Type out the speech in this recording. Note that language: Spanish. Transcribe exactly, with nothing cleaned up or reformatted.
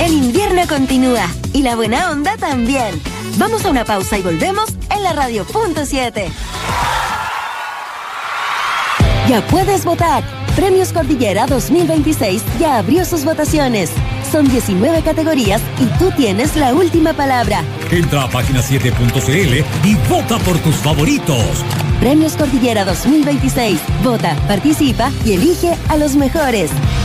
El invierno continúa y la buena onda también. Vamos a una pausa y volvemos en la radio punto siete. Ya puedes votar. Premios Cordillera dos mil veintiséis ya abrió sus votaciones. Son diecinueve categorías y tú tienes la última palabra. Entra a página siete punto c l y vota por tus favoritos. Premios Cordillera dos mil veintiséis. Vota, participa y elige a los mejores.